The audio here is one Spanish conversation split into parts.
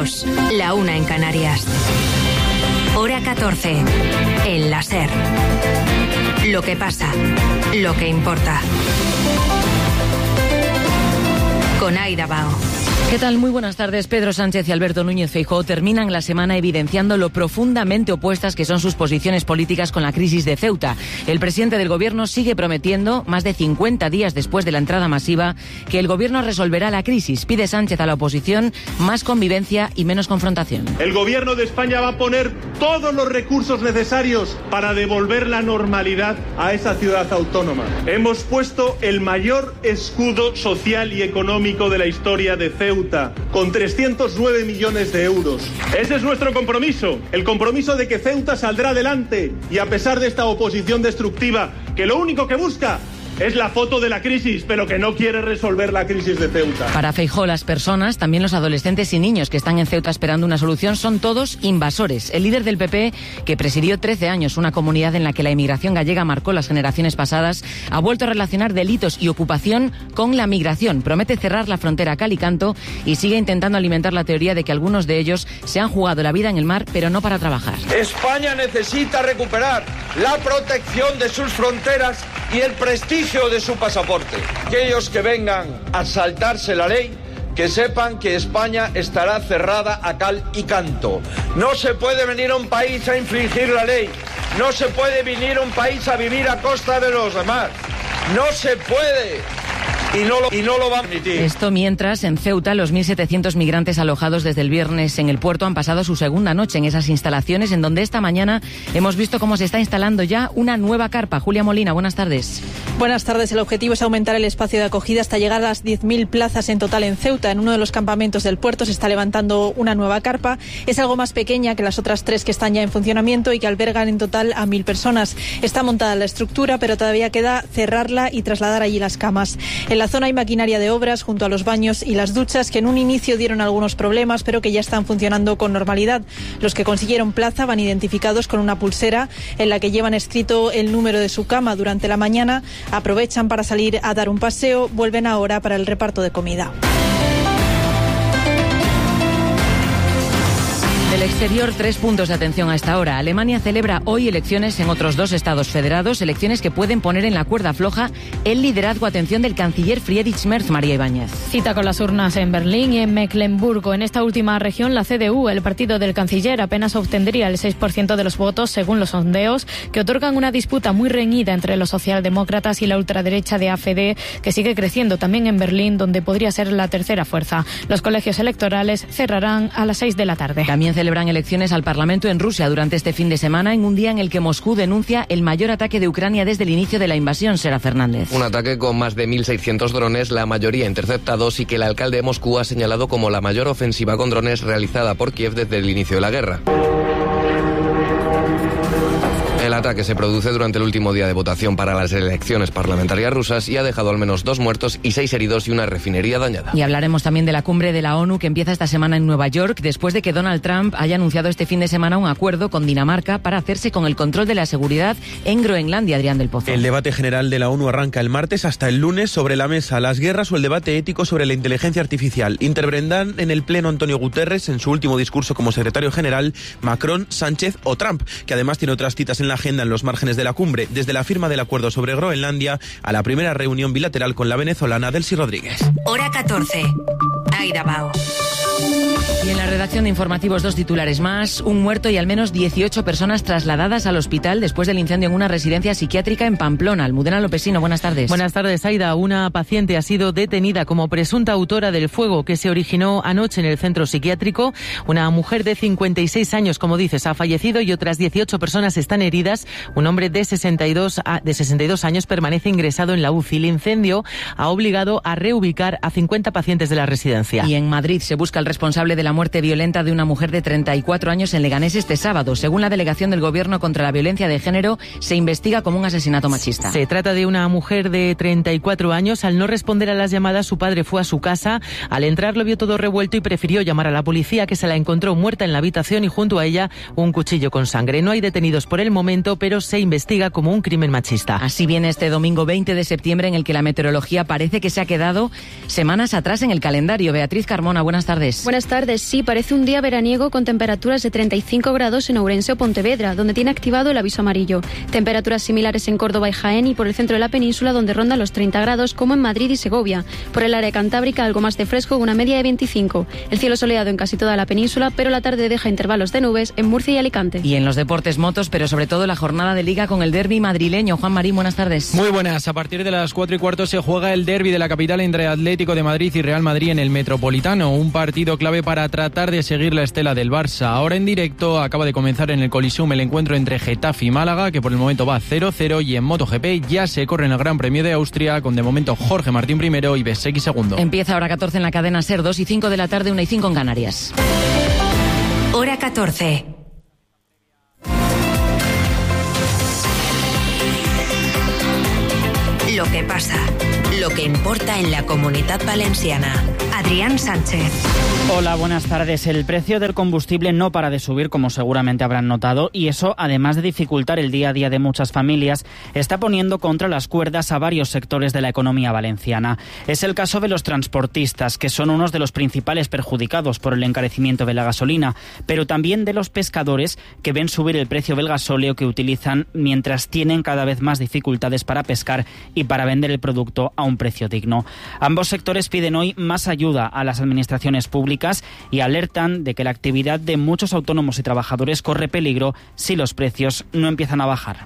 2, la 1 en Canarias. Hora 14, en la SER. Lo que pasa, lo que importa. Con Aida Bao. ¿Qué tal? Muy buenas tardes. Pedro Sánchez y Alberto Núñez Feijóo terminan la semana evidenciando lo profundamente opuestas que son sus posiciones políticas con la crisis de Ceuta. El presidente del Gobierno sigue prometiendo, más de 50 días después de la entrada masiva, que el Gobierno resolverá la crisis. Pide Sánchez a la oposición más convivencia y menos confrontación. El Gobierno de España va a poner todos los recursos necesarios para devolver la normalidad a esa ciudad autónoma. Hemos puesto el mayor escudo social y económico de la historia de Ceuta, con 309 millones de euros. Ese es nuestro compromiso, el compromiso de que Ceuta saldrá adelante y a pesar de esta oposición destructiva que lo único que busca es la foto de la crisis, pero que no quiere resolver la crisis de Ceuta. Para Feijóo, las personas, también los adolescentes y niños que están en Ceuta esperando una solución, son todos invasores. El líder del PP, que presidió 13 años una comunidad en la que la inmigración gallega marcó las generaciones pasadas, ha vuelto a relacionar delitos y ocupación con la migración. Promete cerrar la frontera a cal y canto y sigue intentando alimentar la teoría de que algunos de ellos se han jugado la vida en el mar, pero no para trabajar. España necesita recuperar la protección de sus fronteras y el prestigio de su pasaporte. Aquellos que vengan a saltarse la ley, que sepan que España estará cerrada a cal y canto. No se puede venir a un país a infringir la ley. No se puede venir a un país a vivir a costa de los demás. No se puede. Y no lo va a permitir. Esto mientras en Ceuta los 1.700 migrantes alojados desde el viernes en el puerto han pasado su segunda noche en esas instalaciones, en donde esta mañana hemos visto cómo se está instalando ya una nueva carpa. Julia Molina, buenas tardes. Buenas tardes. El objetivo es aumentar el espacio de acogida hasta llegar a las 10.000 plazas en total en Ceuta. En uno de los campamentos del puerto se está levantando una nueva carpa. Es algo más pequeña que las otras 3 que están ya en funcionamiento y que albergan en total a 1.000 personas. Está montada la estructura, pero todavía queda cerrarla y trasladar allí las camas. En la zona hay maquinaria de obras junto a los baños y las duchas que en un inicio dieron algunos problemas, pero que ya están funcionando con normalidad. Los que consiguieron plaza van identificados con una pulsera en la que llevan escrito el número de su cama. Durante la mañana aprovechan para salir a dar un paseo, vuelven ahora para el reparto de comida. Del exterior, 3 puntos de atención a esta hora. Alemania celebra hoy elecciones en otros 2 estados federados, elecciones que pueden poner en la cuerda floja el liderazgo, atención, del canciller Friedrich Merz. María Ibáñez. Cita con las urnas en Berlín y en Mecklemburgo. En esta última región, la CDU, el partido del canciller, apenas obtendría el 6% de los votos, según los sondeos, que otorgan una disputa muy reñida entre los socialdemócratas y la ultraderecha de AfD, que sigue creciendo también en Berlín, donde podría ser la tercera fuerza. Los colegios electorales cerrarán a las 6 de la tarde. También celebran elecciones al Parlamento en Rusia durante este fin de semana, en un día en el que Moscú denuncia el mayor ataque de Ucrania desde el inicio de la invasión. Sera Fernández. Un ataque con más de 1.600 drones, la mayoría interceptados, y que el alcalde de Moscú ha señalado como la mayor ofensiva con drones realizada por Kiev desde el inicio de la guerra. El ataque se produce durante el último día de votación para las elecciones parlamentarias rusas y ha dejado al menos 2 muertos y 6 heridos y una refinería dañada. Y hablaremos también de la cumbre de la ONU que empieza esta semana en Nueva York, después de que Donald Trump haya anunciado este fin de semana un acuerdo con Dinamarca para hacerse con el control de la seguridad en Groenlandia. Adrián del Pozo. El debate general de la ONU arranca el martes hasta el lunes. Sobre la mesa, las guerras o el debate ético sobre la inteligencia artificial. Intervendrán en el pleno Antonio Guterres, en su último discurso como secretario general, Macron, Sánchez o Trump, que además tiene otras citas en la agenda en los márgenes de la cumbre, desde la firma del acuerdo sobre Groenlandia a la primera reunión bilateral con la venezolana Delcy Rodríguez. Hora 14. Aida Bao. Y en la redacción de informativos, 2 titulares más. Un muerto y al menos 18 personas trasladadas al hospital después del incendio en una residencia psiquiátrica en Pamplona. Almudena Lopesino, buenas tardes. Buenas tardes, Aida. Una paciente ha sido detenida como presunta autora del fuego que se originó anoche en el centro psiquiátrico. Una mujer de 56 años, como dices, ha fallecido y otras 18 personas están heridas. Un hombre de 62 años permanece ingresado en la UCI. El incendio ha obligado a reubicar a 50 pacientes de la residencia. Y en Madrid se busca el responsable de la muerte violenta de una mujer de 34 años en Leganés este sábado. Según la delegación del Gobierno contra la violencia de género, se investiga como un asesinato machista. Se trata de una mujer de 34 años. Al no responder a las llamadas, su padre fue a su casa. Al entrar lo vio todo revuelto y prefirió llamar a la policía, que se la encontró muerta en la habitación y junto a ella un cuchillo con sangre. No hay detenidos por el momento, pero se investiga como un crimen machista. Así viene este domingo 20 de septiembre, en el que la meteorología parece que se ha quedado semanas atrás en el calendario. Beatriz Carmona, buenas tardes. Buenas tardes. tardes. Sí, parece un día veraniego con temperaturas de 35 grados en Ourense o Pontevedra, donde tiene activado el aviso amarillo. Temperaturas similares en Córdoba y Jaén y por el centro de la península, donde rondan los 30 grados, como en Madrid y Segovia. Por el área cantábrica, algo más de fresco, una media de 25. El cielo soleado en casi toda la península, pero la tarde deja intervalos de nubes en Murcia y Alicante. Y en los deportes, motos, pero sobre todo la jornada de Liga con el derbi madrileño. Juan Marín, buenas tardes. Muy buenas. A partir de las 4:15 se juega el derbi de la capital entre Atlético de Madrid y Real Madrid en el Metropolitano. Un partido clave para tratar de seguir la estela del Barça. Ahora en directo acaba de comenzar en el Coliseum el encuentro entre Getafe y Málaga, que por el momento va 0-0, y en MotoGP ya se corre en el Gran Premio de Austria con de momento Jorge Martín primero y Bezzecchi segundo. Empieza hora 14 en la cadena SER, 2:05 de la tarde, 1:05 en Canarias. Hora 14. Lo que pasa, lo que importa en la Comunitat Valenciana. Adrián Sánchez. Hola, buenas tardes. El precio del combustible no para de subir, como seguramente habrán notado, y eso, además de dificultar el día a día de muchas familias, está poniendo contra las cuerdas a varios sectores de la economía valenciana. Es el caso de los transportistas, que son unos de los principales perjudicados por el encarecimiento de la gasolina, pero también de los pescadores, que ven subir el precio del gasóleo que utilizan mientras tienen cada vez más dificultades para pescar y para vender el producto a un precio digno. Ambos sectores piden hoy más ayuda a las administraciones públicas y alertan de que la actividad de muchos autónomos y trabajadores corre peligro si los precios no empiezan a bajar.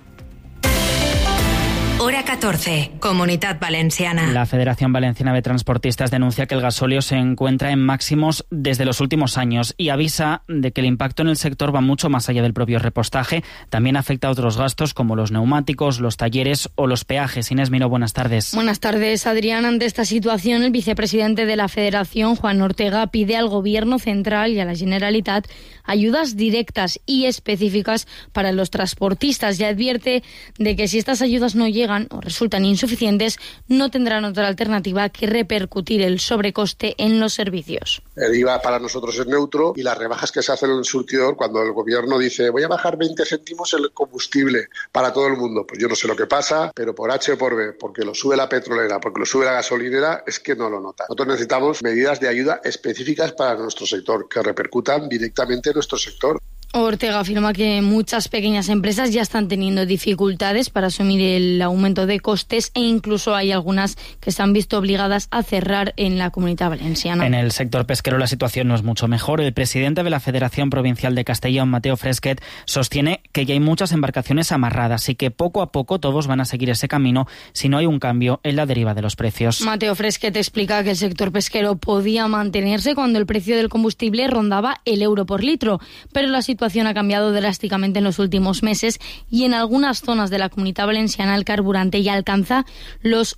Hora 14, Comunitat Valenciana. La Federación Valenciana de Transportistas denuncia que el gasóleo se encuentra en máximos desde los últimos años y avisa de que el impacto en el sector va mucho más allá del propio repostaje. También afecta a otros gastos como los neumáticos, los talleres o los peajes. Inés Miró, buenas tardes. Buenas tardes, Adrián. Ante esta situación, el vicepresidente de la Federación, Juan Ortega, pide al Gobierno central y a la Generalitat ayudas directas y específicas para los transportistas y advierte de que si estas ayudas no llegan o resultan insuficientes, no tendrán otra alternativa que repercutir el sobrecoste en los servicios. El IVA para nosotros es neutro y las rebajas que se hacen en el surtidor, cuando el gobierno dice voy a bajar 20 céntimos el combustible para todo el mundo, pues yo no sé lo que pasa, pero por H o por B, porque lo sube la petrolera, porque lo sube la gasolinera, es que no lo notan. Nosotros necesitamos medidas de ayuda específicas para nuestro sector, que repercutan directamente en nuestro sector. Ortega afirma que muchas pequeñas empresas ya están teniendo dificultades para asumir el aumento de costes e incluso hay algunas que se han visto obligadas a cerrar en la Comunidad Valenciana. En el sector pesquero la situación no es mucho mejor. El presidente de la Federación Provincial de Castellón, Mateo Fresquet, sostiene que ya hay muchas embarcaciones amarradas y que poco a poco todos van a seguir ese camino si no hay un cambio en la deriva de los precios. Mateo Fresquet explica que el sector pesquero podía mantenerse cuando el precio del combustible rondaba el euro por litro, pero la situación ha cambiado drásticamente en los últimos meses y en algunas zonas de la Comunidad Valenciana el carburante ya alcanza los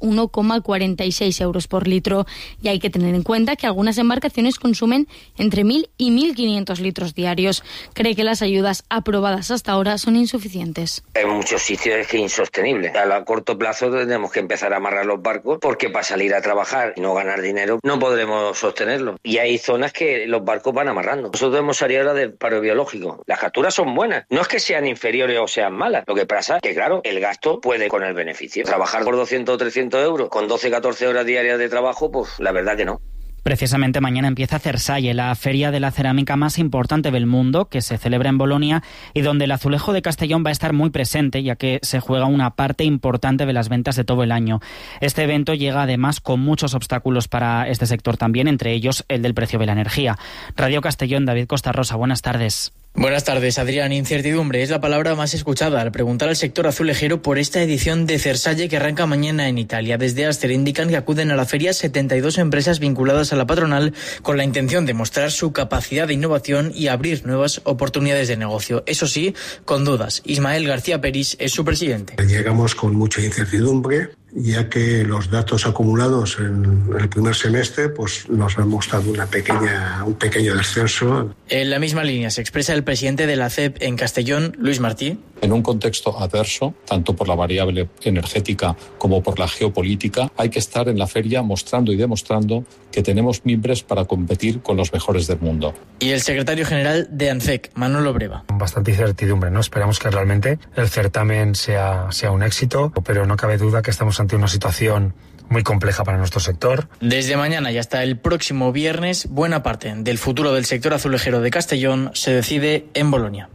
1,46 euros por litro. Y hay que tener en cuenta que algunas embarcaciones consumen entre 1.000 y 1.500 litros diarios. Cree que las ayudas aprobadas hasta ahora son insuficientes. En muchos sitios es que es insostenible. A corto plazo tenemos que empezar a amarrar los barcos porque para salir a trabajar y no ganar dinero no podremos sostenerlo. Y hay zonas que los barcos van amarrando. Nosotros hemos salido ahora del paro biológico. Las capturas son buenas. No es que sean inferiores o sean malas. Lo que pasa es que, claro, el gasto puede con el beneficio. Trabajar por 200 o 300 euros con 12-14 horas diarias de trabajo, pues la verdad que no. Precisamente mañana empieza Cersalle, la feria de la cerámica más importante del mundo, que se celebra en Bolonia y donde el azulejo de Castellón va a estar muy presente, ya que se juega una parte importante de las ventas de todo el año. Este evento llega además con muchos obstáculos para este sector también, entre ellos el del precio de la energía. Radio Castellón, David Costa Rosa, buenas tardes. Buenas tardes, Adrián. Incertidumbre es la palabra más escuchada al preguntar al sector azulejero por esta edición de Cersalle que arranca mañana en Italia. Desde Aster indican que acuden a la feria 72 empresas vinculadas a la patronal con la intención de mostrar su capacidad de innovación y abrir nuevas oportunidades de negocio. Eso sí, con dudas. Ismael García Peris es su presidente. Llegamos con mucha incertidumbre, ya que los datos acumulados en el primer semestre pues nos han mostrado un pequeño descenso. En la misma línea se expresa el presidente de la CEP en Castellón, Luis Martí. En un contexto adverso, tanto por la variable energética como por la geopolítica, hay que estar en la feria mostrando y demostrando que tenemos mimbres para competir con los mejores del mundo. Y el secretario general de ANCEC, Manolo Breva. Bastante incertidumbre, ¿no? Esperamos que realmente el certamen sea un éxito, pero no cabe duda que estamos ante una situación muy compleja para nuestro sector. Desde mañana y hasta el próximo viernes, buena parte del futuro del sector azulejero de Castellón se decide en Bolonia.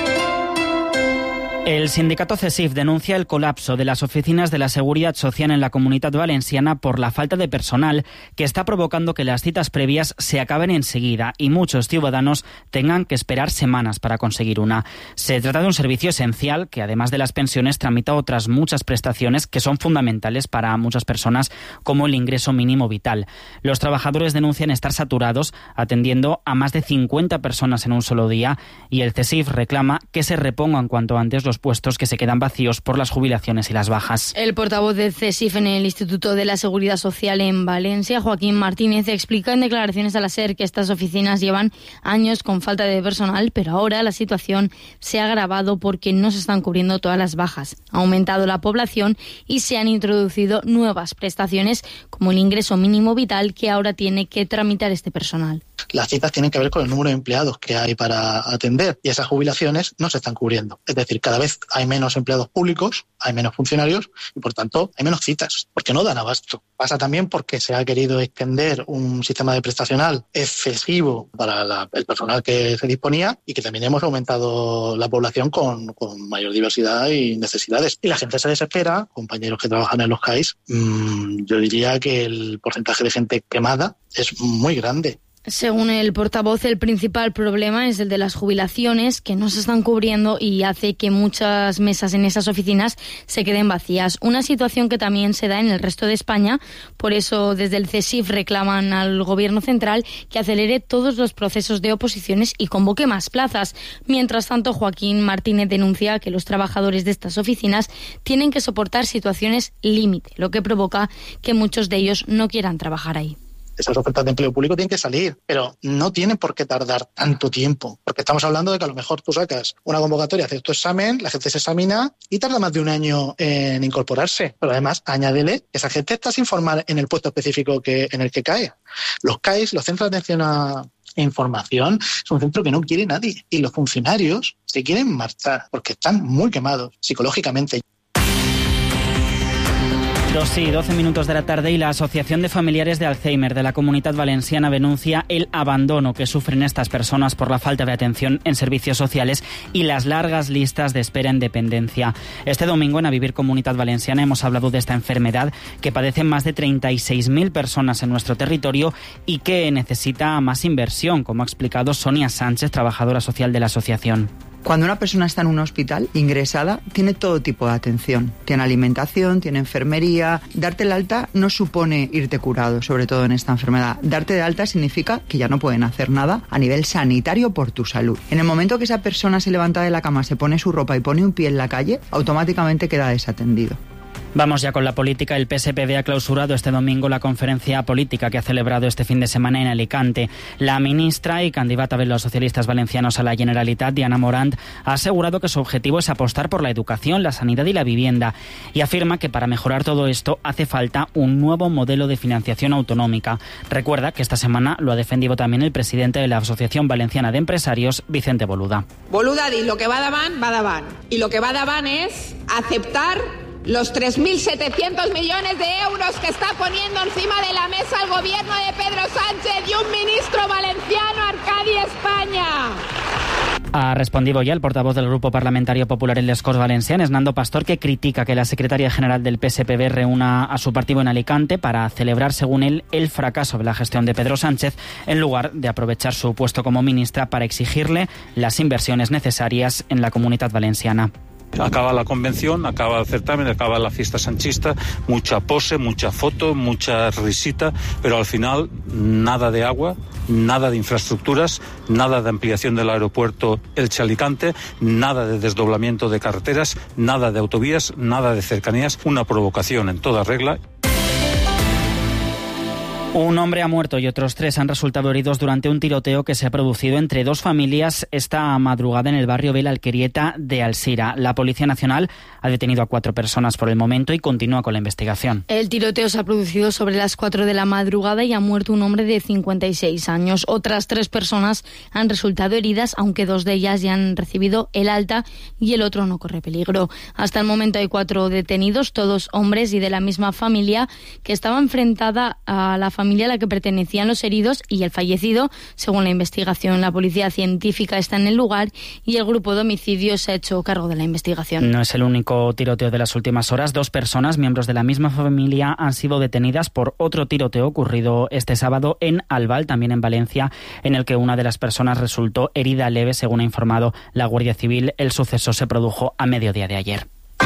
El sindicato CESIF denuncia el colapso de las oficinas de la Seguridad Social en la Comunitat Valenciana por la falta de personal que está provocando que las citas previas se acaben enseguida y muchos ciudadanos tengan que esperar semanas para conseguir una. Se trata de un servicio esencial que, además de las pensiones, tramita otras muchas prestaciones que son fundamentales para muchas personas, como el ingreso mínimo vital. Los trabajadores denuncian estar saturados, atendiendo a más de 50 personas en un solo día, y el CESIF reclama que se repongan cuanto antes los puestos que se quedan vacíos por las jubilaciones y las bajas. El portavoz del CESIF en el Instituto de la Seguridad Social en Valencia, Joaquín Martínez, explica en declaraciones a la SER que estas oficinas llevan años con falta de personal, pero ahora la situación se ha agravado porque no se están cubriendo todas las bajas. Ha aumentado la población y se han introducido nuevas prestaciones como el ingreso mínimo vital que ahora tiene que tramitar este personal. Las citas tienen que ver con el número de empleados que hay para atender y esas jubilaciones no se están cubriendo. Es decir, cada vez hay menos empleados públicos, hay menos funcionarios y, por tanto, hay menos citas, porque no dan abasto. Pasa también porque se ha querido extender un sistema de prestacional excesivo para el personal que se disponía y que también hemos aumentado la población con mayor diversidad y necesidades. Y la gente se desespera, compañeros que trabajan en los CAIS, yo diría que el porcentaje de gente quemada es muy grande. Según el portavoz, el principal problema es el de las jubilaciones, que no se están cubriendo y hace que muchas mesas en esas oficinas se queden vacías. Una situación que también se da en el resto de España. Por eso, desde el CESIF reclaman al Gobierno central que acelere todos los procesos de oposiciones y convoque más plazas. Mientras tanto, Joaquín Martínez denuncia que los trabajadores de estas oficinas tienen que soportar situaciones límite, lo que provoca que muchos de ellos no quieran trabajar ahí. Esas ofertas de empleo público tienen que salir, pero no tienen por qué tardar tanto tiempo, porque estamos hablando de que a lo mejor tú sacas una convocatoria, haces tu examen, la gente se examina y tarda más de un año en incorporarse. Pero además, añádele que esa gente está sin formar en el puesto específico en el que cae. Los CAIS, los Centros de Atención a Información, es un centro que no quiere nadie y los funcionarios se quieren marchar porque están muy quemados psicológicamente. 2:12 minutos de la tarde y la Asociación de Familiares de Alzheimer de la Comunitat Valenciana denuncia el abandono que sufren estas personas por la falta de atención en servicios sociales y las largas listas de espera en dependencia. Este domingo en A Vivir Comunitat Valenciana hemos hablado de esta enfermedad que padecen más de 36.000 personas en nuestro territorio y que necesita más inversión, como ha explicado Sonia Sánchez, trabajadora social de la asociación. Cuando una persona está en un hospital ingresada, tiene todo tipo de atención. Tiene alimentación, tiene enfermería. Darte el alta no supone irte curado, sobre todo en esta enfermedad. Darte de alta significa que ya no pueden hacer nada a nivel sanitario por tu salud. En el momento que esa persona se levanta de la cama, se pone su ropa y pone un pie en la calle, automáticamente queda desatendido. Vamos ya con la política. El PSPV ha clausurado este domingo la conferencia política que ha celebrado este fin de semana en Alicante. La ministra y candidata de los socialistas valencianos a la Generalitat, Diana Morant, ha asegurado que su objetivo es apostar por la educación, la sanidad y la vivienda, y afirma que para mejorar todo esto hace falta un nuevo modelo de financiación autonómica. Recuerda que esta semana lo ha defendido también el presidente de la Asociación Valenciana de Empresarios, Vicente Boluda. Boluda dice: lo que va davant, y lo que va davant es aceptar los 3.700 millones de euros que está poniendo encima de la mesa el gobierno de Pedro Sánchez y un ministro valenciano, Arcadi España. Ha respondido ya el portavoz del Grupo Parlamentario Popular en les Corts Valencianes, Nando Pastor, que critica que la secretaria general del PSPV reúna a su partido en Alicante para celebrar, según él, el fracaso de la gestión de Pedro Sánchez, en lugar de aprovechar su puesto como ministra para exigirle las inversiones necesarias en la Comunitat Valenciana. Acaba la convención, acaba el certamen, acaba la fiesta sanchista, mucha pose, mucha foto, mucha risita, pero al final nada de agua, nada de infraestructuras, nada de ampliación del aeropuerto Elche-Alicante, nada de desdoblamiento de carreteras, nada de autovías, nada de cercanías, una provocación en toda regla. Un hombre ha muerto y otros 3 han resultado heridos durante un tiroteo que se ha producido entre 2 familias esta madrugada en el barrio Vela Alquerieta de Alsira. La Policía Nacional ha detenido a 4 personas por el momento y continúa con la investigación. El tiroteo se ha producido sobre las 4 de la madrugada y ha muerto un hombre de 56 años. Otras 3 personas han resultado heridas, aunque 2 de ellas ya han recibido el alta y el otro no corre peligro. Hasta el momento hay 4 detenidos, todos hombres y de la misma familia, que estaba enfrentada a la familia a la que pertenecían los heridos y el fallecido. Según la investigación, la policía científica está en el lugar y el grupo de homicidios se ha hecho cargo de la investigación. No es el único tiroteo de las últimas horas. 2 personas, miembros de la misma familia, han sido detenidas por otro tiroteo ocurrido este sábado en Albal, también en Valencia, en el que una de las personas resultó herida leve, según ha informado la Guardia Civil. El suceso se produjo a mediodía de ayer.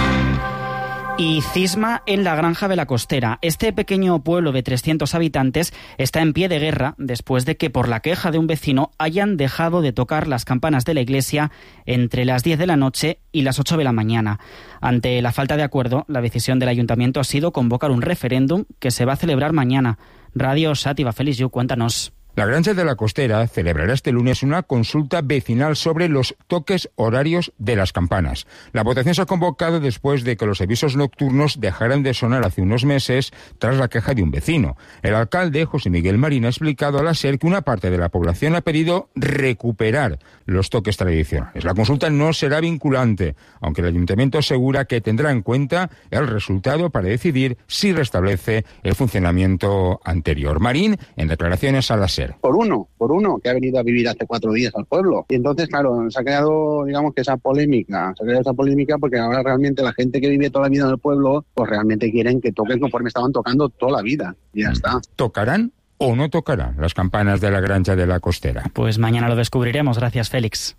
Y cisma en la Granja de la Costera. Este pequeño pueblo de 300 habitantes está en pie de guerra después de que, por la queja de un vecino, hayan dejado de tocar las campanas de la iglesia entre las 10 de la noche y las 8 de la mañana. Ante la falta de acuerdo, la decisión del ayuntamiento ha sido convocar un referéndum que se va a celebrar mañana. Radio Sátiva, Félix Yu, cuéntanos. La Granja de la Costera celebrará este lunes una consulta vecinal sobre los toques horarios de las campanas. La votación se ha convocado después de que los avisos nocturnos dejaran de sonar hace unos meses tras la queja de un vecino. El alcalde, José Miguel Marín, ha explicado a la SER que una parte de la población ha pedido recuperar los toques tradicionales. La consulta no será vinculante, aunque el ayuntamiento asegura que tendrá en cuenta el resultado para decidir si restablece el funcionamiento anterior. Marín, en declaraciones a la SER. Por uno que ha venido a vivir hace 4 días al pueblo. Y entonces, claro, se ha creado, digamos, que esa polémica porque ahora realmente la gente que vive toda la vida en el pueblo, pues realmente quieren que toquen conforme estaban tocando toda la vida. Y ya está. ¿Tocarán o no tocarán las campanas de la Granja de la Costera? Pues mañana lo descubriremos. Gracias, Félix.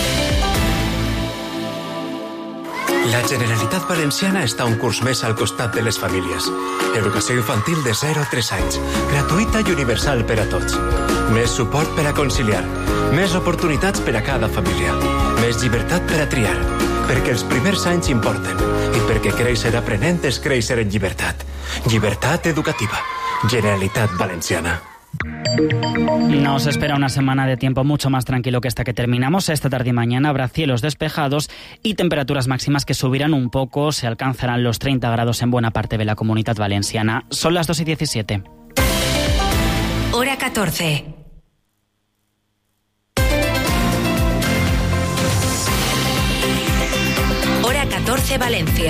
La Generalitat Valenciana està un curs més al costat de les famílies. Educació infantil de 0 a 3 anys, gratuïta i universal per a tots. Més suport per a conciliar, més oportunitats per a cada família, més llibertat per a triar, perquè els primers anys importen i perquè créixer aprenent és créixer en llibertat. Llibertat educativa. Generalitat Valenciana. Nos espera una semana de tiempo mucho más tranquilo que esta que terminamos. Esta tarde y mañana habrá cielos despejados y temperaturas máximas que subirán un poco. Se alcanzarán los 30 grados en buena parte de la Comunitat Valenciana. Son las 2:17. Hora 14. Hora 14 Valencia.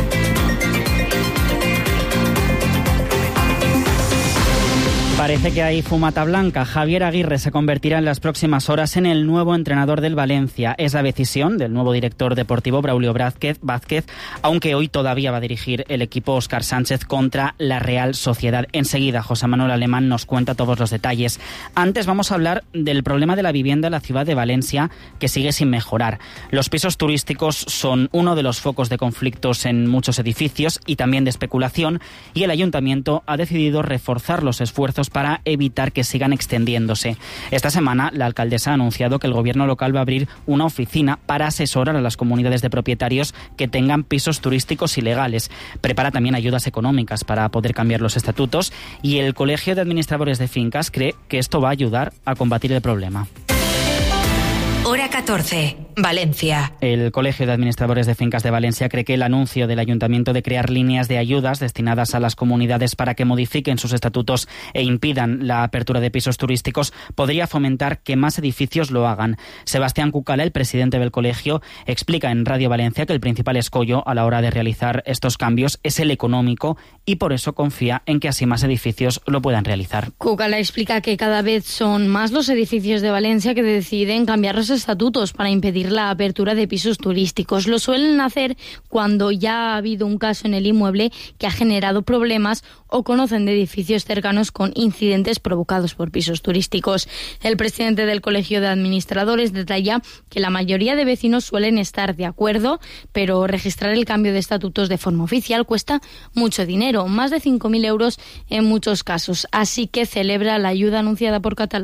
Parece que hay fumata blanca. Javier Aguirre se convertirá en las próximas horas en el nuevo entrenador del Valencia. Es la decisión del nuevo director deportivo Braulio Vázquez, aunque hoy todavía va a dirigir el equipo Óscar Sánchez contra la Real Sociedad. Enseguida José Manuel Alemán nos cuenta todos los detalles. Antes vamos a hablar del problema de la vivienda en la ciudad de Valencia, que sigue sin mejorar. Los pisos turísticos son uno de los focos de conflictos en muchos edificios y también de especulación, y el ayuntamiento ha decidido reforzar los esfuerzos para evitar que sigan extendiéndose. Esta semana la alcaldesa ha anunciado que el gobierno local va a abrir una oficina para asesorar a las comunidades de propietarios que tengan pisos turísticos ilegales. Prepara también ayudas económicas para poder cambiar los estatutos y el Colegio de Administradores de Fincas cree que esto va a ayudar a combatir el problema. Hora 14, Valencia. El Colegio de Administradores de Fincas de Valencia cree que el anuncio del Ayuntamiento de crear líneas de ayudas destinadas a las comunidades para que modifiquen sus estatutos e impidan la apertura de pisos turísticos podría fomentar que más edificios lo hagan. Sebastián Cucala, el presidente del colegio, explica en Radio Valencia que el principal escollo a la hora de realizar estos cambios es el económico y por eso confía en que así más edificios lo puedan realizar. Cucala explica que cada vez son más los edificios de Valencia que deciden cambiar los estatutos para impedir la apertura de pisos turísticos. Lo suelen hacer cuando ya ha habido un caso en el inmueble que ha generado problemas o conocen de edificios cercanos con incidentes provocados por pisos turísticos. El presidente del Colegio de Administradores detalla que la mayoría de vecinos suelen estar de acuerdo, pero registrar el cambio de estatutos de forma oficial cuesta mucho dinero, más de 5.000 euros en muchos casos. Así que celebra la ayuda anunciada por Català.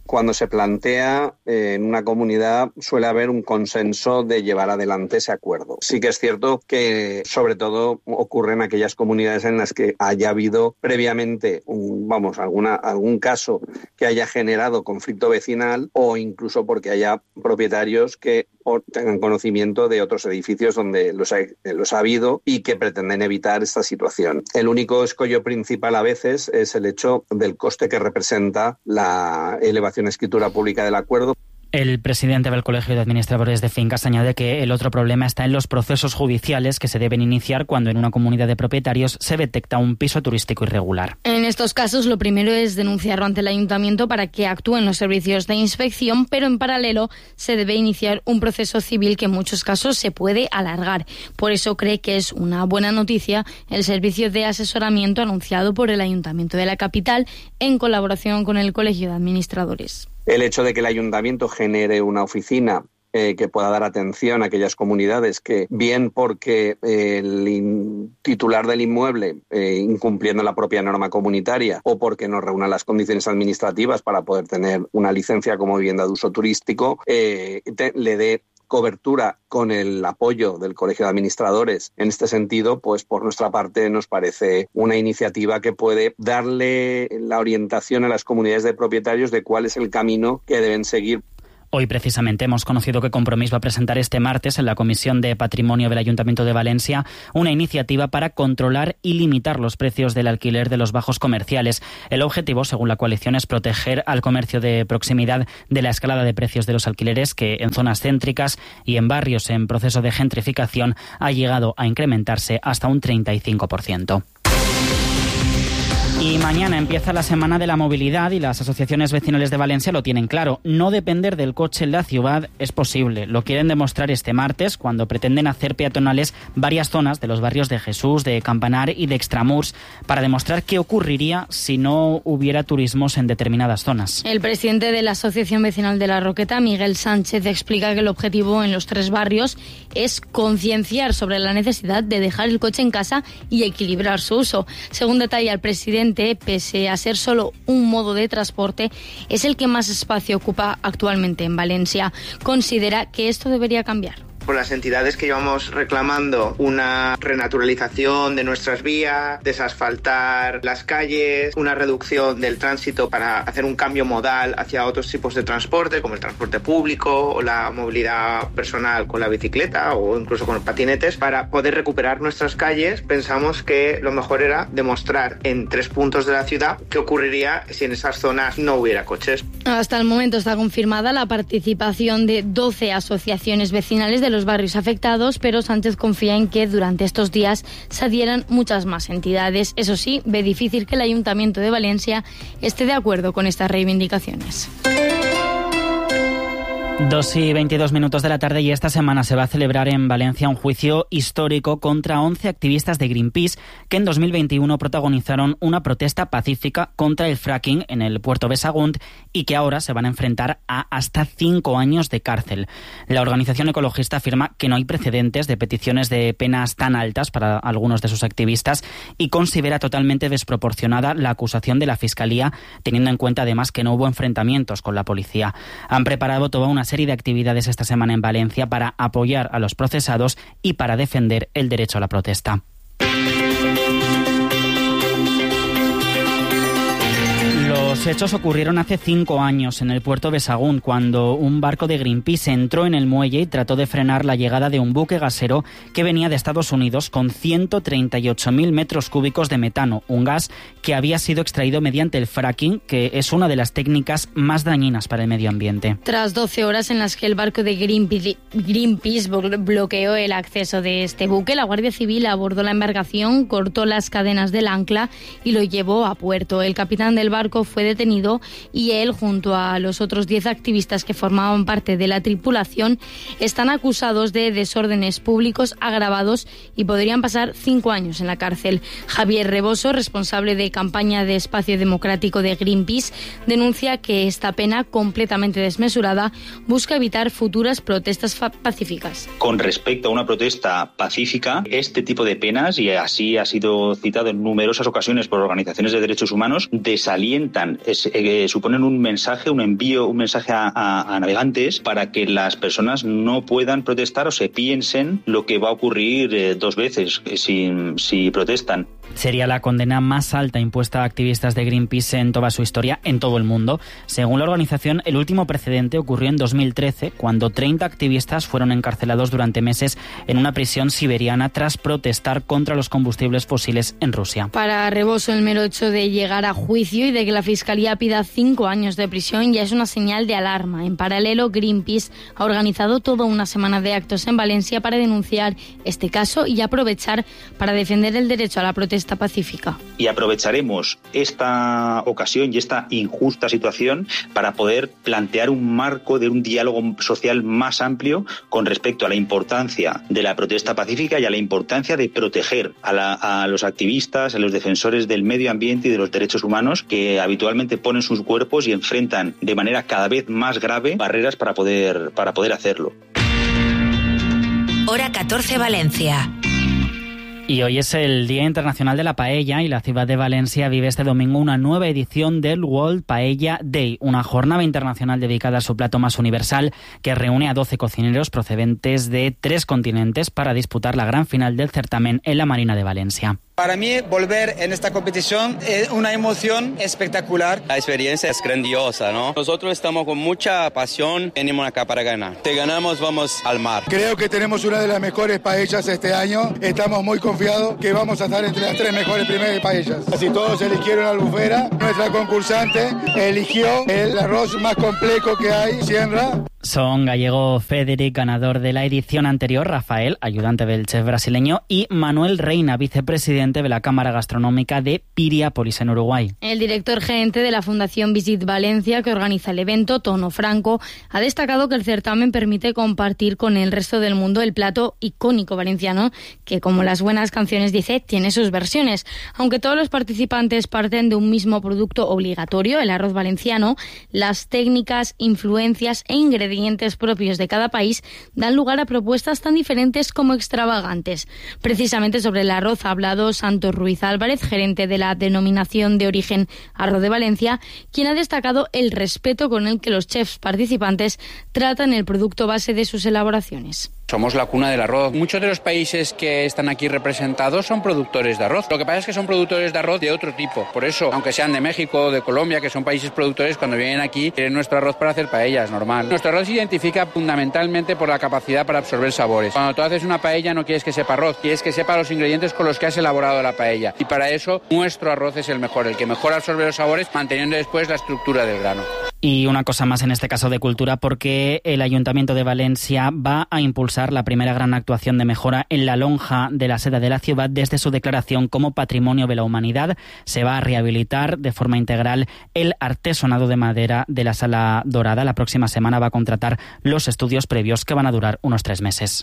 cuando se plantea en una comunidad suele haber un consenso de llevar adelante ese acuerdo. Sí que es cierto que sobre todo ocurre en aquellas comunidades en las que haya habido previamente algún caso que haya generado conflicto vecinal, o incluso porque haya propietarios que tengan conocimiento de otros edificios donde los ha habido y que pretenden evitar esta situación. El único escollo principal a veces es el hecho del coste que representa la elevación a escritura pública del acuerdo. El presidente del Colegio de Administradores de Fincas añade que el otro problema está en los procesos judiciales que se deben iniciar cuando en una comunidad de propietarios se detecta un piso turístico irregular. En estos casos, lo primero es denunciarlo ante el ayuntamiento para que actúen los servicios de inspección, pero en paralelo se debe iniciar un proceso civil que en muchos casos se puede alargar. Por eso cree que es una buena noticia el servicio de asesoramiento anunciado por el Ayuntamiento de la capital en colaboración con el Colegio de Administradores. El hecho de que el ayuntamiento genere una oficina que pueda dar atención a aquellas comunidades que, bien porque el titular del inmueble incumpliendo la propia norma comunitaria o porque no reúna las condiciones administrativas para poder tener una licencia como vivienda de uso turístico, le dé cobertura con el apoyo del Colegio de Administradores. En este sentido, pues por nuestra parte nos parece una iniciativa que puede darle la orientación a las comunidades de propietarios de cuál es el camino que deben seguir. Hoy precisamente hemos conocido que Compromís va a presentar este martes en la Comisión de Patrimonio del Ayuntamiento de Valencia una iniciativa para controlar y limitar los precios del alquiler de los bajos comerciales. El objetivo, según la coalición, es proteger al comercio de proximidad de la escalada de precios de los alquileres que en zonas céntricas y en barrios en proceso de gentrificación ha llegado a incrementarse hasta un 35%. Y mañana empieza la Semana de la Movilidad y las asociaciones vecinales de Valencia lo tienen claro. No depender del coche en la ciudad es posible. Lo quieren demostrar este martes cuando pretenden hacer peatonales varias zonas de los barrios de Jesús, de Campanar y de Extramurs para demostrar qué ocurriría si no hubiera turismos en determinadas zonas. El presidente de la Asociación Vecinal de la Roqueta, Miguel Sánchez, explica que el objetivo en los 3 barrios es concienciar sobre la necesidad de dejar el coche en casa y equilibrar su uso. Según detalla el presidente, pese a ser solo un modo de transporte, es el que más espacio ocupa actualmente en Valencia. Considera que esto debería cambiar. Con las entidades que llevamos reclamando una renaturalización de nuestras vías, desasfaltar las calles, una reducción del tránsito para hacer un cambio modal hacia otros tipos de transporte, como el transporte público o la movilidad personal con la bicicleta o incluso con los patinetes, para poder recuperar nuestras calles. Pensamos que lo mejor era demostrar en 3 puntos de la ciudad qué ocurriría si en esas zonas no hubiera coches. Hasta el momento está confirmada la participación de 12 asociaciones vecinales de los barrios afectados, pero Sánchez confía en que durante estos días se adhieran muchas más entidades. Eso sí, ve difícil que el Ayuntamiento de Valencia esté de acuerdo con estas reivindicaciones. 2:22 de la tarde y esta semana se va a celebrar en Valencia un juicio histórico contra 11 activistas de Greenpeace que en 2021 protagonizaron una protesta pacífica contra el fracking en el puerto de Sagunt y que ahora se van a enfrentar a hasta 5 años de cárcel. La organización ecologista afirma que no hay precedentes de peticiones de penas tan altas para algunos de sus activistas y considera totalmente desproporcionada la acusación de la Fiscalía, teniendo en cuenta además que no hubo enfrentamientos con la policía. Han preparado toda una serie de actividades esta semana en Valencia para apoyar a los procesados y para defender el derecho a la protesta. Los hechos ocurrieron hace 5 años en el puerto de Sagunt, cuando un barco de Greenpeace entró en el muelle y trató de frenar la llegada de un buque gasero que venía de Estados Unidos con 138.000 metros cúbicos de metano, un gas que había sido extraído mediante el fracking, que es una de las técnicas más dañinas para el medio ambiente. Tras 12 horas en las que el barco de Greenpeace bloqueó el acceso de este buque, la Guardia Civil abordó la embarcación, cortó las cadenas del ancla y lo llevó a puerto. El capitán del barco fue detenido y él, junto a los otros 10 activistas que formaban parte de la tripulación, están acusados de desórdenes públicos agravados y podrían pasar 5 años en la cárcel. Javier Reboso, responsable de campaña de Espacio Democrático de Greenpeace, denuncia que esta pena, completamente desmesurada, busca evitar futuras protestas pacíficas. Con respecto a una protesta pacífica, este tipo de penas, y así ha sido citado en numerosas ocasiones por organizaciones de derechos humanos, desalientan protestan suponen un mensaje a navegantes para que las personas no puedan protestar o se piensen lo que va a ocurrir dos veces si protestan. Sería la condena más alta impuesta a activistas de Greenpeace en toda su historia, en todo el mundo. Según la organización, el último precedente ocurrió en 2013, cuando 30 activistas fueron encarcelados durante meses en una prisión siberiana tras protestar contra los combustibles fósiles en Rusia. Para Reboso, el mero hecho de llegar a juicio y de que la Fiscalía pida 5 años de prisión ya es una señal de alarma. En paralelo, Greenpeace ha organizado toda una semana de actos en Valencia para denunciar este caso y aprovechar para defender el derecho a la protesta pacífica. Y aprovecharemos esta ocasión y esta injusta situación para poder plantear un marco de un diálogo social más amplio con respecto a la importancia de la protesta pacífica y a la importancia de proteger a los activistas, a los defensores del medio ambiente y de los derechos humanos que habitualmente ponen sus cuerpos y enfrentan de manera cada vez más grave barreras para poder hacerlo. Hora 14 Valencia. Y hoy es el Día Internacional de la Paella y la ciudad de Valencia vive este domingo una nueva edición del World Paella Day, una jornada internacional dedicada a su plato más universal que reúne a 12 cocineros procedentes de 3 continentes para disputar la gran final del certamen en la Marina de Valencia. Para mí, volver en esta competición es una emoción espectacular. La experiencia es grandiosa, ¿no? Nosotros estamos con mucha pasión, venimos acá para ganar. Si ganamos, vamos al mar. Creo que tenemos una de las mejores paellas este año. Estamos muy confiados que vamos a estar entre las 3 mejores primeras paellas. Casi todos eligieron albufera. Nuestra concursante eligió el arroz más complejo que hay, Sierra. Son Gallego Federic, ganador de la edición anterior, Rafael, ayudante del chef brasileño, y Manuel Reina, vicepresidente de la Cámara Gastronómica de Piriápolis, en Uruguay. El director gerente de la Fundación Visit Valencia, que organiza el evento, Tono Franco, ha destacado que el certamen permite compartir con el resto del mundo el plato icónico valenciano, que, como las buenas canciones dice, tiene sus versiones. Aunque todos los participantes parten de un mismo producto obligatorio, el arroz valenciano, las técnicas, influencias e ingredientes propios de cada país dan lugar a propuestas tan diferentes como extravagantes. Precisamente sobre el arroz ha hablado Santos Ruiz Álvarez, gerente de la denominación de origen Arroz de Valencia, quien ha destacado el respeto con el que los chefs participantes tratan el producto base de sus elaboraciones. Somos la cuna del arroz. Muchos de los países que están aquí representados son productores de arroz. Lo que pasa es que son productores de arroz de otro tipo. Por eso, aunque sean de México o de Colombia, que son países productores, cuando vienen aquí quieren nuestro arroz para hacer paellas, normal. Nuestro arroz se identifica fundamentalmente por la capacidad para absorber sabores. Cuando tú haces una paella no quieres que sepa arroz, quieres que sepa los ingredientes con los que has elaborado la paella. Y para eso, nuestro arroz es el mejor, el que mejor absorbe los sabores, manteniendo después la estructura del grano. Y una cosa más en este caso de cultura, porque el Ayuntamiento de Valencia va a impulsar la primera gran actuación de mejora en la lonja de la seda de la ciudad desde su declaración como Patrimonio de la Humanidad. Se va a rehabilitar de forma integral el artesonado de madera de la Sala Dorada. La próxima semana va a contratar los estudios previos que van a durar unos 3 meses.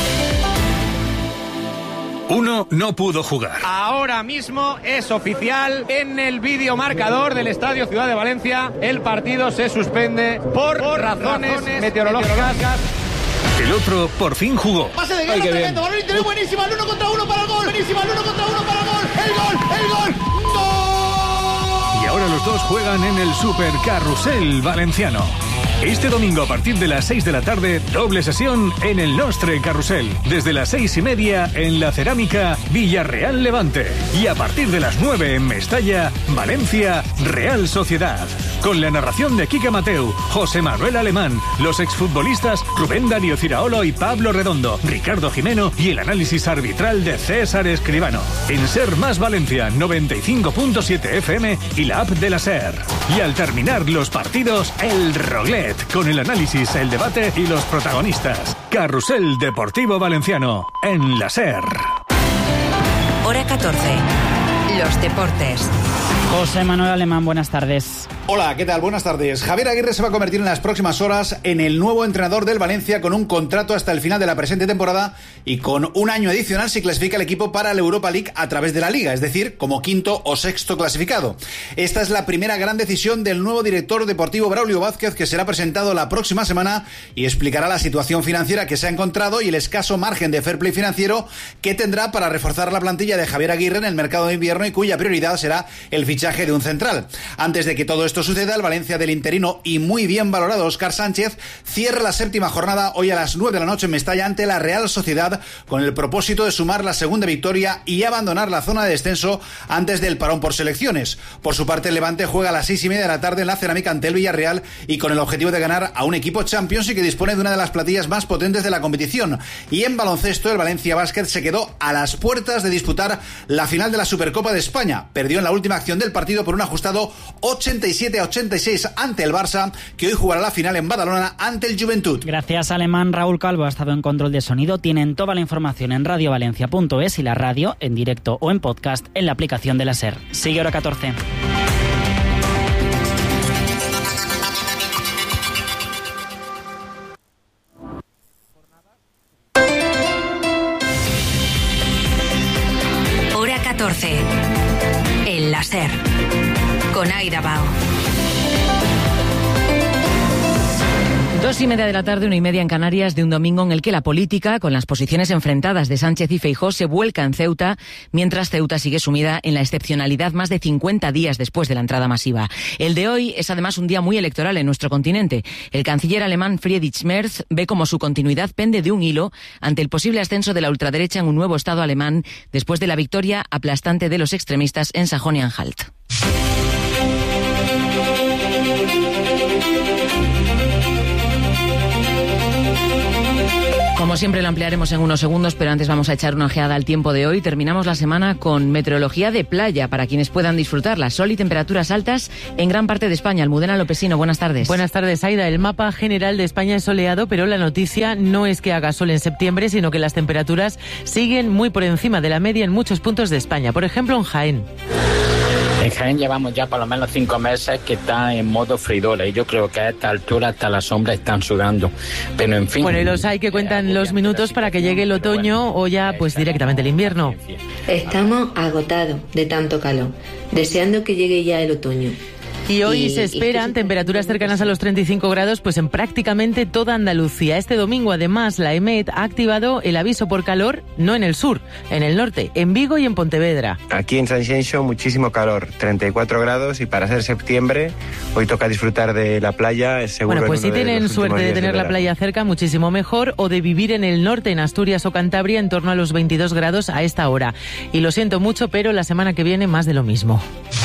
Uno no pudo jugar. Ahora mismo es oficial en el videomarcador del Estadio Ciudad de Valencia. El partido se suspende por razones meteorológicas. El otro por fin jugó. Pase de guerra, tremendo, balón interior buenísima, el 1 contra 1 para el gol. Buenísima, el 1 contra 1 para el gol. El gol. ¡Gol! Y ahora los dos juegan en el Super Carrusel Valenciano. Este domingo a partir de las 6 de la tarde, doble sesión en el Nostre Carrusel. Desde las 6:30 en la Cerámica Villarreal Levante. Y a partir de las 9 en Mestalla, Valencia Real Sociedad. Con la narración de Quique Mateu, José Manuel Alemán, los exfutbolistas Rubén Darío Ciraolo y Pablo Redondo, Ricardo Jimeno y el análisis arbitral de César Escribano. En Ser Más Valencia 95.7 FM y la app de la Ser. Y al terminar los partidos, el Roglet, con el análisis, el debate y los protagonistas. Carrusel Deportivo Valenciano, en la Ser. Hora 14. Los deportes. José Manuel Alemán, buenas tardes. Hola, ¿qué tal? Buenas tardes. Javier Aguirre se va a convertir en las próximas horas en el nuevo entrenador del Valencia, con un contrato hasta el final de la presente temporada y con un año adicional si clasifica el equipo para la Europa League a través de la Liga, es decir, como quinto o sexto clasificado. Esta es la primera gran decisión del nuevo director deportivo Braulio Vázquez, que será presentado la próxima semana y explicará la situación financiera que se ha encontrado y el escaso margen de fair play financiero que tendrá para reforzar la plantilla de Javier Aguirre en el mercado de invierno, y cuya prioridad será el fichaje de un central. Antes de que todo esto suceda, el Valencia del interino y muy bien valorado Óscar Sánchez cierra la séptima jornada hoy a las 9 de la noche en Mestalla ante la Real Sociedad, con el propósito de sumar la segunda victoria y abandonar la zona de descenso antes del parón por selecciones. Por su parte, el Levante juega a las 6:30 de la tarde en la Cerámica ante el Villarreal, y con el objetivo de ganar a un equipo Champions y que dispone de una de las plantillas más potentes de la competición. Y en baloncesto, el Valencia Basket se quedó a las puertas de disputar la final de la Supercopa de España. Perdió en la última acción del partido por un ajustado 87-86 ante el Barça, que hoy jugará la final en Badalona ante el Juventud. Gracias, Alemán. Raúl Calvo ha estado en control de sonido. Tienen toda la información en radiovalencia.es y la radio en directo o en podcast en la aplicación de la SER. Sigue Hora 14. Hora 14. En la SER. Con Aida Bao. 2:30 de la tarde, 1:30 en Canarias, de un domingo en el que la política, con las posiciones enfrentadas de Sánchez y Feijóo, se vuelca en Ceuta, mientras Ceuta sigue sumida en la excepcionalidad más de 50 días después de la entrada masiva. El de hoy es además un día muy electoral en nuestro continente. El canciller alemán Friedrich Merz ve como su continuidad pende de un hilo ante el posible ascenso de la ultraderecha en un nuevo Estado alemán después de la victoria aplastante de los extremistas en Sajonia-Anhalt. Como siempre lo ampliaremos en unos segundos, pero antes vamos a echar una ojeada al tiempo de hoy. Terminamos la semana con meteorología de playa para quienes puedan disfrutarla. Sol y temperaturas altas en gran parte de España. Almudena Lopesino, buenas tardes. Buenas tardes, Aida. El mapa general de España es soleado, pero la noticia no es que haga sol en septiembre, sino que las temperaturas siguen muy por encima de la media en muchos puntos de España. Por ejemplo, en Jaén. En Jaén llevamos ya por lo menos 5 meses que está en modo freidora, y yo creo que a esta altura hasta las sombras están sudando. Pero en fin... Bueno, y los hay que cuentan los minutos para que llegue el otoño o ya pues directamente el invierno. Estamos agotados de tanto calor, deseando que llegue ya el otoño. Y hoy se esperan temperaturas cercanas a los 35 grados pues en prácticamente toda Andalucía. Este domingo, además, la EMET ha activado el aviso por calor, no en el sur, en el norte, en Vigo y en Pontevedra. Aquí en San Xenxo muchísimo calor, 34 grados, y para ser septiembre hoy toca disfrutar de la playa, es seguro. Bueno, pues si tienen suerte de tener la playa cerca, muchísimo mejor, o de vivir en el norte, en Asturias o Cantabria, en torno a los 22 grados a esta hora. Y lo siento mucho, pero la semana que viene más de lo mismo.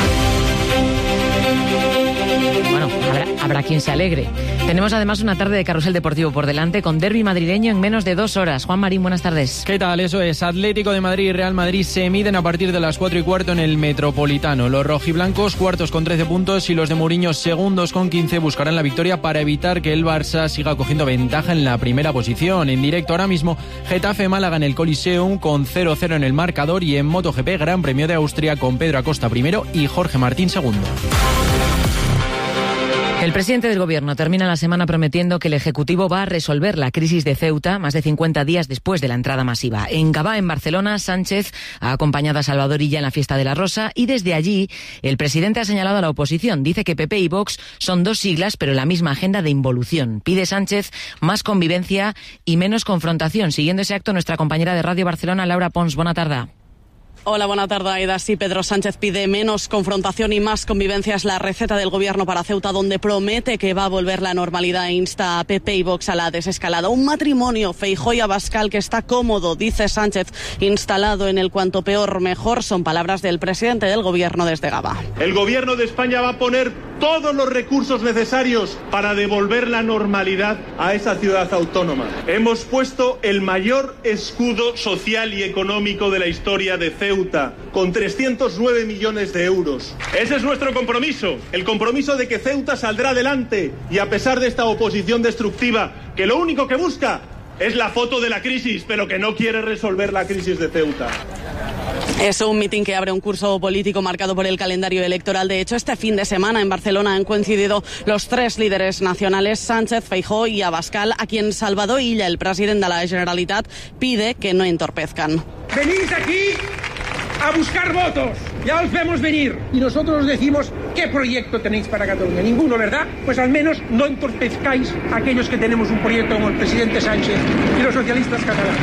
Bueno, habrá quien se alegre. Tenemos además una tarde de carrusel deportivo por delante, con derbi madrileño en menos de 2 horas. Juan Marín, buenas tardes. ¿Qué tal? Eso es. Atlético de Madrid y Real Madrid se miden a partir de las 4:15 en el Metropolitano. Los rojiblancos cuartos con 13 puntos y los de Mourinho segundos con 15 buscarán la victoria para evitar que el Barça siga cogiendo ventaja en la primera posición. En directo ahora mismo, Getafe-Málaga en el Coliseum con 0-0 en el marcador, y en MotoGP Gran Premio de Austria con Pedro Acosta primero y Jorge Martín segundo. El presidente del Gobierno termina la semana prometiendo que el Ejecutivo va a resolver la crisis de Ceuta más de 50 días después de la entrada masiva. En Gavá, en Barcelona, Sánchez ha acompañado a Salvador Illa en la fiesta de la Rosa, y desde allí el presidente ha señalado a la oposición. Dice que PP y Vox son 2 siglas pero la misma agenda de involución. Pide Sánchez más convivencia y menos confrontación. Siguiendo ese acto, nuestra compañera de Radio Barcelona, Laura Pons. Buena tarde. Hola, buena tarde, Aida. Sí, Pedro Sánchez pide menos confrontación y más convivencia. Es la receta del Gobierno para Ceuta, donde promete que va a volver la normalidad e insta a PP y Vox a la desescalada. Un matrimonio, Feijóo y Abascal, que está cómodo, dice Sánchez, instalado en el cuanto peor mejor. Son palabras del presidente del Gobierno desde Gavá. El Gobierno de España va a poner todos los recursos necesarios para devolver la normalidad a esa ciudad autónoma. Hemos puesto el mayor escudo social y económico de la historia de Ceuta, con 309 millones de euros. Ese es nuestro compromiso, el compromiso de que Ceuta saldrá adelante, y a pesar de esta oposición destructiva, que lo único que busca es la foto de la crisis, pero que no quiere resolver la crisis de Ceuta. Es un mitin que abre un curso político marcado por el calendario electoral. De hecho, este fin de semana en Barcelona han coincidido los tres líderes nacionales, Sánchez, Feijóo y Abascal, a quien Salvador Illa, el presidente de la Generalitat, pide que no entorpezcan. Venís aquí a buscar votos, ya os vemos venir. Y nosotros os decimos qué proyecto tenéis para Cataluña. Ninguno, ¿verdad? Pues al menos no entorpezcáis a aquellos que tenemos un proyecto como el presidente Sánchez y los socialistas catalanes.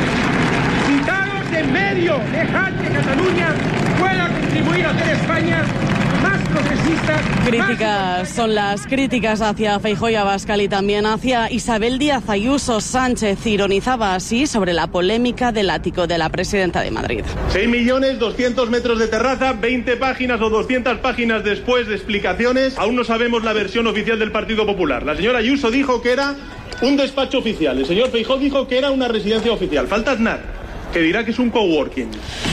Quitaros de en medio, dejad que Cataluña pueda contribuir a hacer España más progresista. Críticas son las críticas hacia Feijóo y Abascal y también hacia Isabel Díaz Ayuso. Sánchez ironizaba así sobre la polémica del ático de la presidenta de Madrid. 6.200.000 metros de terraza, 20 páginas o 200 páginas después de explicaciones. Aún no sabemos la versión oficial del Partido Popular. La señora Ayuso dijo que era un despacho oficial. El señor Feijóo dijo que era una residencia oficial. Falta Aznar, que dirá que es un coworking.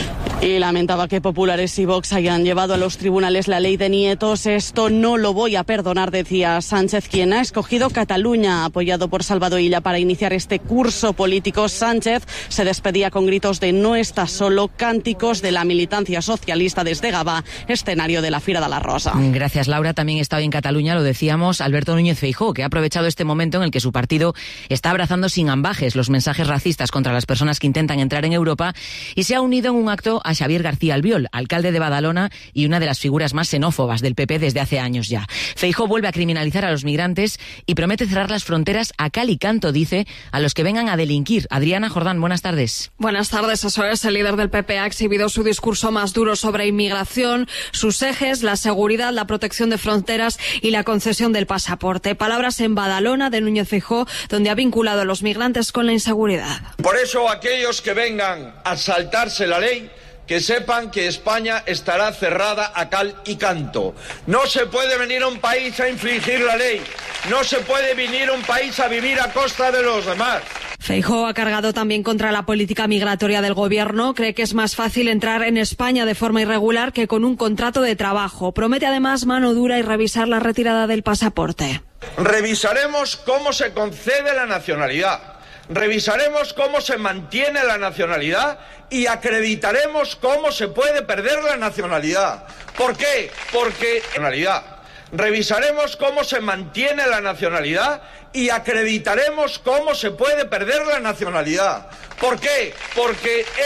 Y lamentaba que Populares y Vox hayan llevado a los tribunales la ley de nietos. Esto no lo voy a perdonar, decía Sánchez, quien ha escogido Cataluña, apoyado por Salvador Illa, para iniciar este curso político. Sánchez se despedía con gritos de "no está solo", cánticos de la militancia socialista desde Gavà, escenario de la Fira de la Rosa. Gracias, Laura. También está hoy en Cataluña, lo decíamos, Alberto Núñez Feijóo, que ha aprovechado este momento en el que su partido está abrazando sin ambajes los mensajes racistas contra las personas que intentan entrar en Europa y se ha unido en un acto a Xavier García Albiol, alcalde de Badalona y una de las figuras más xenófobas del PP desde hace años ya. Feijóo vuelve a criminalizar a los migrantes y promete cerrar las fronteras a cal y canto, dice, a los que vengan a delinquir. Adriana Jordán, buenas tardes. Buenas tardes, eso es. El líder del PP ha exhibido su discurso más duro sobre inmigración, sus ejes, la seguridad, la protección de fronteras y la concesión del pasaporte. Palabras en Badalona de Núñez Feijóo, donde ha vinculado a los migrantes con la inseguridad. Por eso, aquellos que vengan a saltarse la ley, que sepan que España estará cerrada a cal y canto. No se puede venir a un país a infringir la ley. No se puede venir a un país a vivir a costa de los demás. Feijóo ha cargado también contra la política migratoria del gobierno. Cree que es más fácil entrar en España de forma irregular que con un contrato de trabajo. Promete además mano dura y revisar la retirada del pasaporte. Revisaremos cómo se concede la nacionalidad. Revisaremos cómo se mantiene la nacionalidad y acreditaremos cómo se puede perder la nacionalidad. ¿Por qué? Porque revisaremos cómo se mantiene la nacionalidad y acreditaremos cómo se puede perder la nacionalidad. ¿Por qué? Porque